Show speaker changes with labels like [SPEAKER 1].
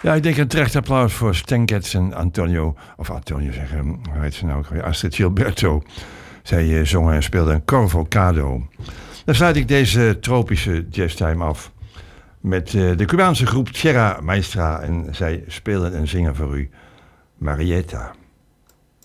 [SPEAKER 1] Ja, ik denk een terecht applaus voor Stan Getz en Antonio zeggen, hoe heet ze nou ook weer? Astrid Gilberto. Zij zongen en speelden een Corvocado. Dan sluit ik deze tropische jazztime af met de Cubaanse groep Tierra Maestra. En zij spelen en zingen voor u Marieta.